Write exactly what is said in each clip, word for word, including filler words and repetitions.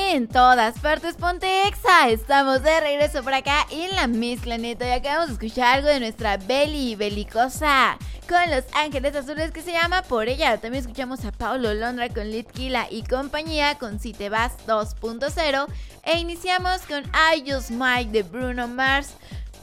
En todas partes ponte Exa. Estamos de regreso por acá en la mezcla, neta. Y acabamos de escuchar algo de nuestra Beli Belicosa con Los Ángeles Azules, que se llama Por Ella. También escuchamos a Paulo Londra con Litquila y compañía con Si Te Vas dos punto cero. E iniciamos con I Just Might de Bruno Mars,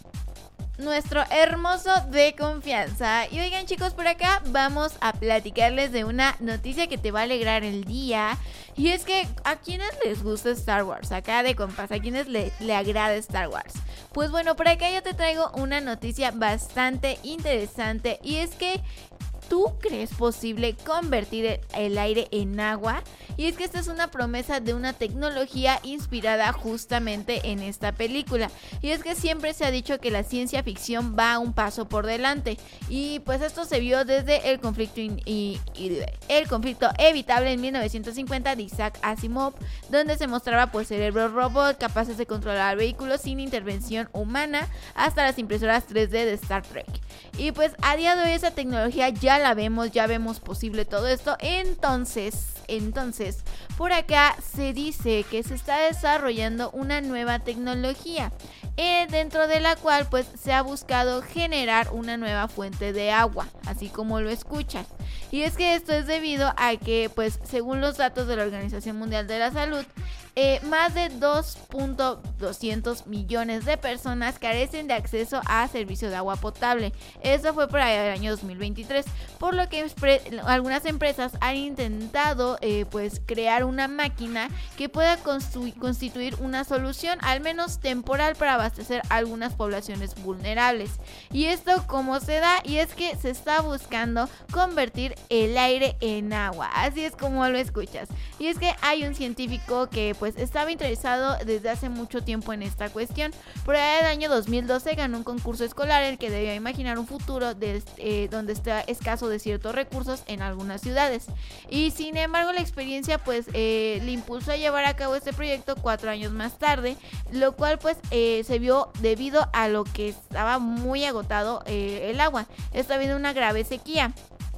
nuestro hermoso de confianza. Y oigan, chicos, por acá vamos a platicarles de una noticia que te va a alegrar el día. Y es que a quienes les gusta Star Wars, acá de compas, a quienes le, le agrada Star Wars, pues bueno, por acá yo te traigo una noticia bastante interesante. Y es que ¿tú crees posible convertir el aire en agua? Y es que esta es una promesa de una tecnología inspirada justamente en esta película. Y es que siempre se ha dicho que la ciencia ficción va un paso por delante. Y pues esto se vio desde el conflicto, in- y, y, el conflicto evitable en mil novecientos cincuenta de Isaac Asimov, donde se mostraba pues cerebros robot capaces de controlar vehículos sin intervención humana, hasta las impresoras tres D de Star Trek. Y pues a día de hoy esa tecnología ya la vemos, ya vemos posible todo esto. Entonces, entonces, por acá se dice que se está desarrollando una nueva tecnología, eh, dentro de la cual pues se ha buscado generar una nueva fuente de agua, así como lo escuchas. Y es que esto es debido a que pues según los datos de la Organización Mundial de la Salud, Eh, más de dos punto doscientos millones de personas carecen de acceso a servicio de agua potable. Eso fue por el año dos mil veintitrés, por lo que expre- algunas empresas han intentado eh, pues crear una máquina que pueda constu- constituir una solución, al menos temporal, para abastecer a algunas poblaciones vulnerables. ¿Y esto cómo se da? Y es que se está buscando convertir el aire en agua, así es como lo escuchas. Y es que hay un científico que pues Pues estaba interesado desde hace mucho tiempo en esta cuestión. Por allá del año dos mil doce ganó un concurso escolar en el que debía imaginar un futuro de, eh, donde está escaso de ciertos recursos en algunas ciudades. Y sin embargo la experiencia pues eh, le impulsó a llevar a cabo este proyecto cuatro años más tarde, lo cual pues eh, se vio debido a lo que estaba muy agotado eh, el agua. Está habiendo una grave sequía,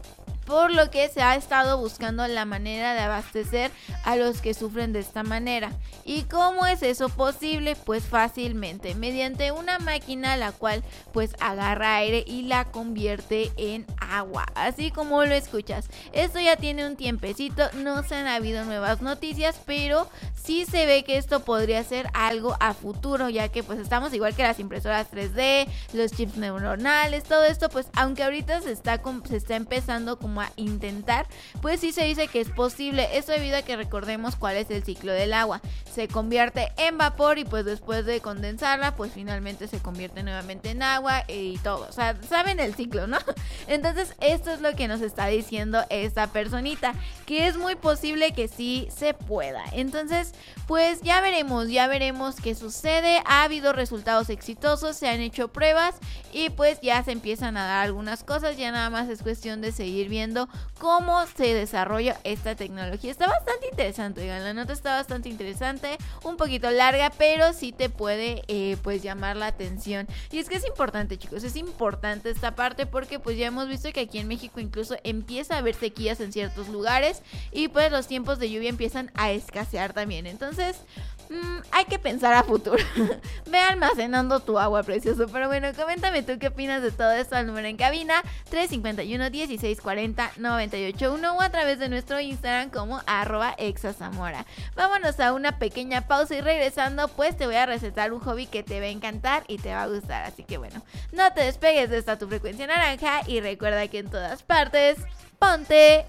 por lo que se ha estado buscando la manera de abastecer a los que sufren de esta manera. ¿Y cómo es eso posible? Pues fácilmente, mediante una máquina la cual pues agarra aire y la convierte en agua, así como lo escuchas. Esto ya tiene un tiempecito, no se han habido nuevas noticias, pero sí se ve que esto podría ser algo a futuro, ya que pues estamos igual que las impresoras tres D, los chips neuronales, todo esto, pues aunque ahorita se está, se está empezando como a intentar, pues sí se dice que es posible. Esto debido a que recordemos cuál es el ciclo del agua. Se convierte en vapor y pues después de condensarla, pues finalmente se convierte nuevamente en agua y todo. O sea, saben el ciclo, ¿no? Entonces esto es lo que nos está diciendo esta personita, que es muy posible que sí se pueda. Entonces, pues ya veremos, ya veremos qué sucede. Ha habido resultados exitosos, se han hecho pruebas y pues ya se empiezan a dar algunas cosas. Ya nada más es cuestión de seguir viendo cómo se desarrolla esta tecnología. Está bastante interesante, oigan, la nota está bastante interesante, un poquito larga, pero sí te puede eh, pues llamar la atención. Y es que es importante, chicos, es importante esta parte, porque pues ya hemos visto que aquí en México incluso empieza a haber sequías en ciertos lugares y pues los tiempos de lluvia empiezan a escasear también. Entonces Mm, hay que pensar a futuro. Ve almacenando tu agua, precioso. Pero bueno, coméntame tú qué opinas de todo esto al número en cabina tres cinco uno, dieciséis cuarenta, noventa y ocho uno o a través de nuestro Instagram como arroba exazamora. Vámonos a una pequeña pausa y regresando pues te voy a recetar un hobby que te va a encantar y te va a gustar. Así que bueno, no te despegues de esta tu frecuencia naranja y recuerda que en todas partes ponte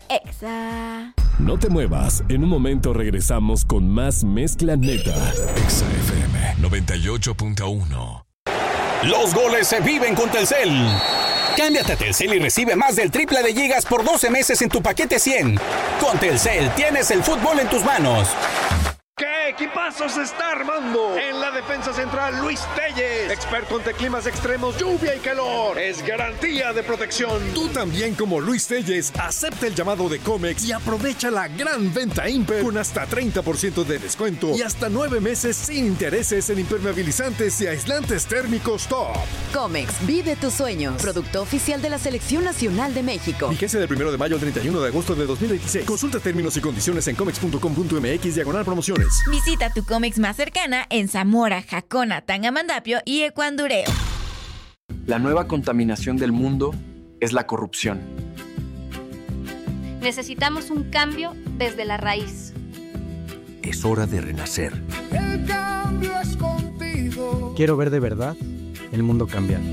Exa. No te muevas, en un momento regresamos con más Mezcla Neta. Exa F M noventa y ocho punto uno. Los goles se viven con Telcel. Cámbiate a Telcel y recibe más del triple de gigas por doce meses en tu paquete cien. Con Telcel tienes el fútbol en tus manos. ¡Qué equipazo se está armando! En la defensa central, Luis Telles, experto ante climas extremos, lluvia y calor. Es garantía de protección. Tú también, como Luis Telles, acepta el llamado de Comex y aprovecha la gran venta Imper con hasta treinta por ciento de descuento y hasta nueve meses sin intereses en impermeabilizantes y aislantes térmicos top. Comex, vive tus sueños. Producto oficial de la Selección Nacional de México. Vigencia del primero de mayo al treinta y uno de agosto de dos mil veintiséis. Consulta términos y condiciones en comex punto com punto m x diagonal promociones. Visita tu Comex más cercana en Zamora, Jacona, Tangamandapio y Ecuandureo. La nueva contaminación del mundo es la corrupción. Necesitamos un cambio desde la raíz. Es hora de renacer. El cambio es contigo. Quiero ver de verdad el mundo cambiar.